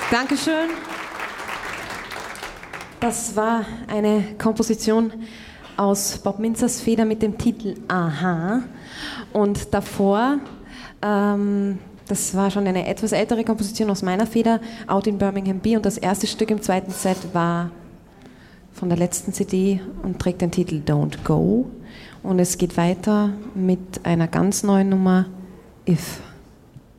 Dankeschön. Das war eine Komposition aus Bob Minzers Feder mit dem Titel Aha. Und davor, das war schon eine etwas ältere Komposition aus meiner Feder, Out in Birmingham B. Und das erste Stück im zweiten Set war von der letzten CD und trägt den Titel Don't Go. Und es geht weiter mit einer ganz neuen Nummer, If.